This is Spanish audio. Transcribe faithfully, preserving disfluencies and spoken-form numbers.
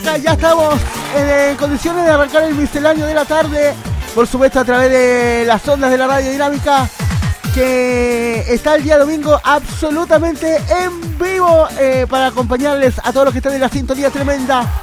Ya estamos en condiciones de arrancar el misceláneo de la tarde, por supuesto a través de las ondas de la radio dinámica, que está el día domingo absolutamente en vivo eh, para acompañarles a todos los que están en la sintonía tremenda